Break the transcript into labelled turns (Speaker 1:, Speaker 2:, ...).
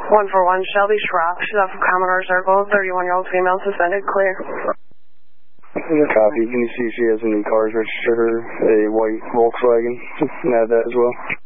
Speaker 1: 141 Shelby Schrock, she's off of Commodore Circle, 31-year-old female, suspended, clear.
Speaker 2: Copy. Can you see if she has any cars registered to her? A white Volkswagen. Can add that as well.